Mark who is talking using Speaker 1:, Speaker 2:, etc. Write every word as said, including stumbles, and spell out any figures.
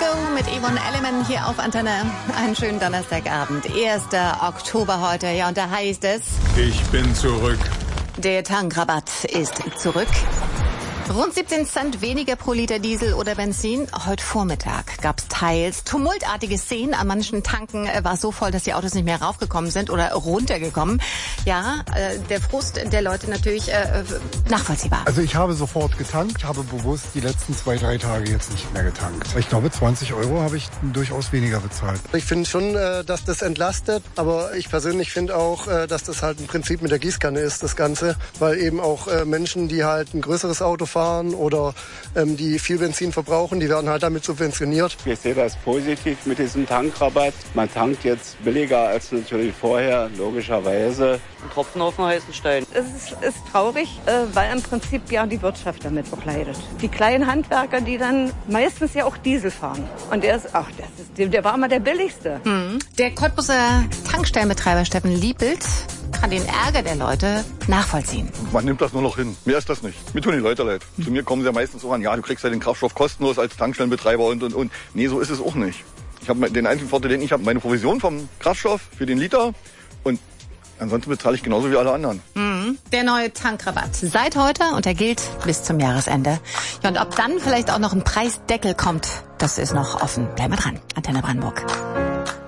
Speaker 1: Go mit Yvonne Elliman hier auf Antenne. Einen schönen Donnerstagabend, erster Oktober heute. Ja, und da heißt es...
Speaker 2: Ich bin zurück.
Speaker 1: Der Tankrabatt ist zurück. Rund siebzehn Cent weniger pro Liter Diesel oder Benzin. Heute Vormittag gab es teils tumultartige Szenen. An manchen Tanken war es so voll, dass die Autos nicht mehr raufgekommen sind oder runtergekommen. Ja, äh, der Frust der Leute natürlich äh, nachvollziehbar.
Speaker 3: Also ich habe sofort getankt. Ich habe bewusst die letzten zwei, drei Tage jetzt nicht mehr getankt. Ich glaube, zwanzig Euro habe ich durchaus weniger bezahlt.
Speaker 4: Ich finde schon, dass das entlastet. Aber ich persönlich finde auch, dass das halt im Prinzip mit der Gießkanne ist, das Ganze. Weil eben auch Menschen, die halt ein größeres Auto fahren oder ähm, die viel Benzin verbrauchen, die werden halt damit subventioniert.
Speaker 5: Ich sehe das positiv mit diesem Tankrabatt. Man tankt jetzt billiger als natürlich vorher, logischerweise.
Speaker 6: Ein Tropfen auf den heißen Stein.
Speaker 7: Es ist, ist traurig, äh, weil im Prinzip ja die Wirtschaft damit auch leidet. Die kleinen Handwerker, die dann meistens ja auch Diesel fahren. Und der ist, ach, das ist, der war immer der billigste.
Speaker 1: Mhm. Der Cottbuser Tankstellenbetreiber Steffen Liebelt kann den Ärger der Leute nachvollziehen.
Speaker 8: Man nimmt das nur noch hin. Mehr ist das nicht. Mir tun die Leute leid. Zu mir kommen sie ja meistens auch an, ja, du kriegst ja den Kraftstoff kostenlos als Tankstellenbetreiber und, und, und. Nee, so ist es auch nicht. Ich habe den einzigen Vorteil, den ich habe, meine Provision vom Kraftstoff für den Liter und ansonsten bezahle ich genauso wie alle anderen.
Speaker 1: Mhm. Der neue Tankrabatt seit heute und er gilt bis zum Jahresende. Ja, und ob dann vielleicht auch noch ein Preisdeckel kommt, das ist noch offen. Bleiben wir dran. Antenne Brandenburg.